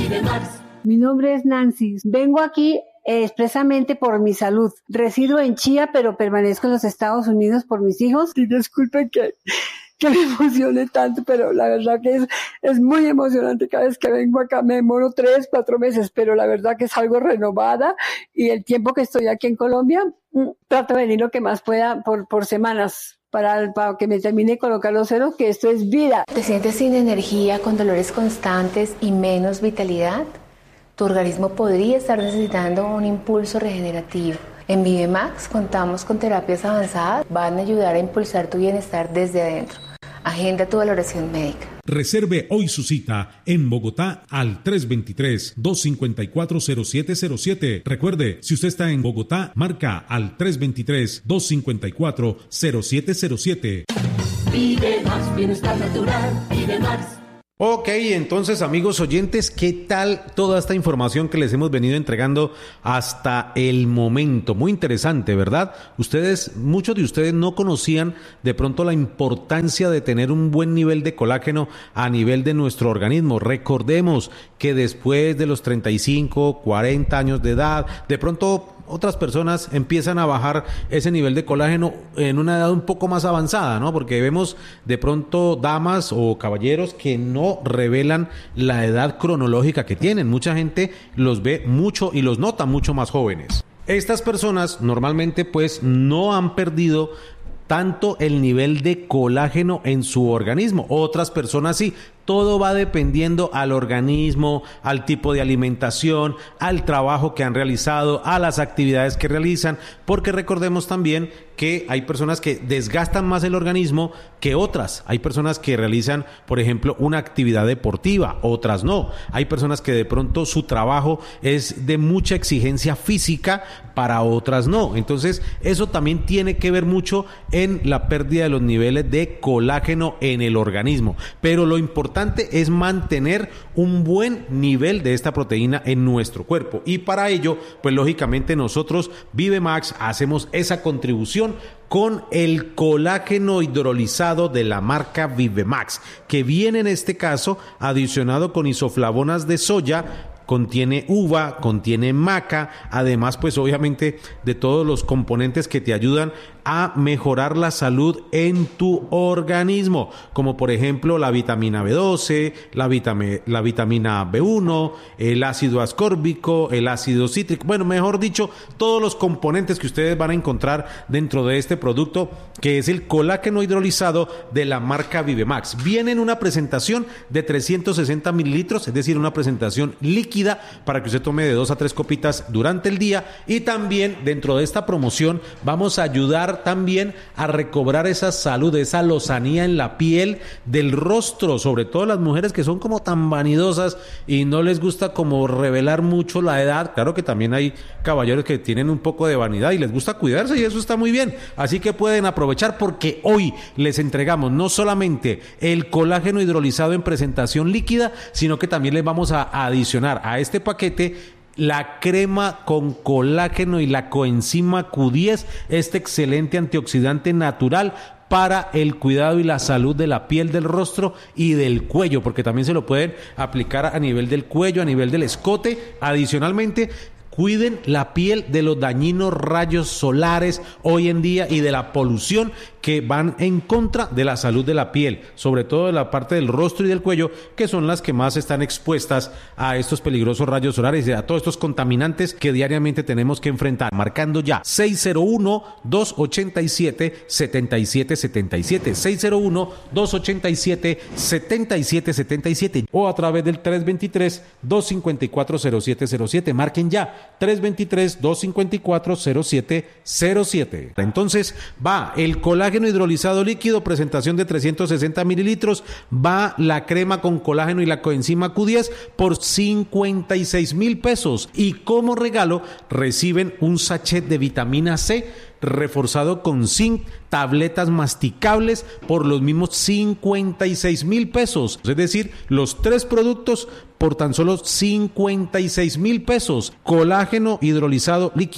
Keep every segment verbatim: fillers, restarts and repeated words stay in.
Videmax. Mi nombre es Nancy. Vengo aquí eh, expresamente por mi salud. Resido en Chía, pero permanezco en los Estados Unidos por mis hijos. Y disculpen que, que me emocione tanto, pero la verdad que es, es muy emocionante. Cada vez que vengo acá me demoro tres, cuatro meses, pero la verdad que es algo renovada. Y el tiempo que estoy aquí en Colombia, mm, trato de venir lo que más pueda por, por semanas. Para, para que me termine de colocar los ceros, que esto es vida. ¿Te sientes sin energía, con dolores constantes y menos vitalidad? Tu organismo podría estar necesitando un impulso regenerativo. En Videmax contamos con terapias avanzadas, van a ayudar a impulsar tu bienestar desde adentro. Agenda tu valoración médica. Reserve hoy su cita en Bogotá al tres dos tres, dos cinco cuatro, cero siete cero siete. Recuerde, si usted está en Bogotá, marca al tres dos tres, dos cinco cuatro, cero siete cero siete. Videmax, bienestar natural, Videmax. Ok, entonces amigos oyentes, ¿qué tal toda esta información que les hemos venido entregando hasta el momento? Muy interesante, ¿verdad? Ustedes, muchos de ustedes no conocían de pronto la importancia de tener un buen nivel de colágeno a nivel de nuestro organismo. Recordemos que después de los treinta y cinco, cuarenta años de edad, de pronto otras personas empiezan a bajar ese nivel de colágeno en una edad un poco más avanzada, ¿no? Porque vemos de pronto damas o caballeros que no revelan la edad cronológica que tienen. Mucha gente los ve mucho y los nota mucho más jóvenes. Estas personas normalmente pues no han perdido tanto el nivel de colágeno en su organismo. Otras personas sí. Todo va dependiendo al organismo, al tipo de alimentación, al trabajo que han realizado, a las actividades que realizan, porque recordemos también que hay personas que desgastan más el organismo que otras. Hay personas que realizan, por ejemplo, una actividad deportiva, otras no. Hay personas que de pronto su trabajo es de mucha exigencia física, para otras no. Entonces, eso también tiene que ver mucho en la pérdida de los niveles de colágeno en el organismo. Pero lo importante es mantener un buen nivel de esta proteína en nuestro cuerpo, y para ello pues lógicamente nosotros Videmax hacemos esa contribución con el colágeno hidrolizado de la marca Videmax, que viene en este caso adicionado con isoflavonas de soya. Contiene uva, contiene maca, además pues obviamente de todos los componentes que te ayudan a mejorar la salud en tu organismo, como por ejemplo la vitamina B doce, la, vitami- la vitamina B uno, el ácido ascórbico, el ácido cítrico, bueno, mejor dicho, todos los componentes que ustedes van a encontrar dentro de este producto, que es el colágeno hidrolizado de la marca Videmax. Viene en una presentación de trescientos sesenta mililitros, es decir, una presentación líquida para que usted tome de dos a tres copitas durante el día, y también dentro de esta promoción vamos a ayudar también a recobrar esa salud, esa lozanía en la piel del rostro, sobre todo las mujeres que son como tan vanidosas y no les gusta como revelar mucho la edad. Claro que también hay caballeros que tienen un poco de vanidad y les gusta cuidarse, y eso está muy bien, así que pueden aprovechar porque hoy les entregamos no solamente el colágeno hidrolizado en presentación líquida, sino que también les vamos a adicionar a este paquete la crema con colágeno y la coenzima Q diez, este excelente antioxidante natural para el cuidado y la salud de la piel del rostro y del cuello, porque también se lo pueden aplicar a nivel del cuello, a nivel del escote. Adicionalmente, cuiden la piel de los dañinos rayos solares hoy en día y de la polución que van en contra de la salud de la piel, sobre todo de la parte del rostro y del cuello, que son las que más están expuestas a estos peligrosos rayos solares y a todos estos contaminantes que diariamente tenemos que enfrentar. Marcando ya seis cero uno, dos ocho siete, siete siete siete siete, seis cero uno, dos ocho siete, siete siete siete siete, o a través del tres dos tres, dos cinco cuatro, cero siete cero siete. Marquen ya tres dos tres, dos cinco cuatro, cero siete cero siete. Entonces va el colágeno hidrolizado líquido, presentación de trescientos sesenta mililitros, va la crema con colágeno y la coenzima Q diez por cincuenta y seis mil pesos, y como regalo reciben un sachet de vitamina C reforzado con zinc, tabletas masticables por los mismos cincuenta y seis mil pesos, es decir, los tres productos por tan solo cincuenta y seis mil pesos. Colágeno hidrolizado líquido,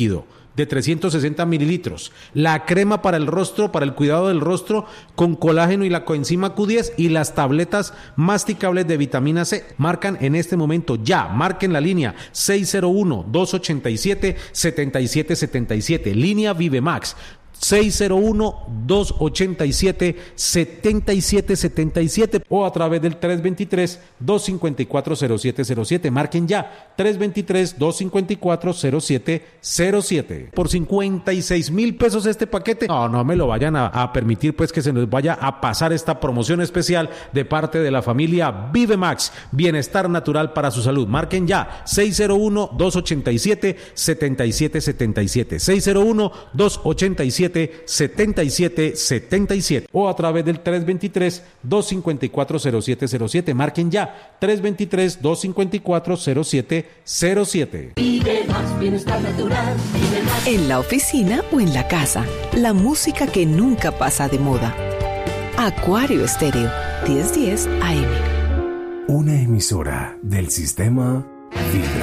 de trescientos sesenta mililitros, la crema para el rostro, para el cuidado del rostro con colágeno y la coenzima Q diez y las tabletas masticables de vitamina C. Marcan en este momento ya, marquen la línea seis cero uno, dos ocho siete, siete siete siete siete, línea Vivemax. seis cero uno, dos ocho siete, siete siete siete siete o a través del tres dos tres, dos cinco cuatro, cero siete cero siete. Marquen ya, tres dos tres, dos cinco cuatro, cero siete cero siete. Por cincuenta y seis mil pesos este paquete. No, no me lo vayan a, a permitir pues que se nos vaya a pasar esta promoción especial de parte de la familia Vivemax. Bienestar natural para su salud. Marquen ya, seis cero uno, dos ocho siete, siete siete siete siete. seis cero uno, dos ocho siete, siete siete siete siete o a través del tres dos tres, dos cinco cuatro, cero siete cero siete. Marquen ya, tres dos tres, dos cinco cuatro, cero siete cero siete. Vive Max, bienestar natural. Vive Max. En la oficina o en la casa, la música que nunca pasa de moda. Acuario Estéreo, diez diez A M. Una emisora del sistema Vibra.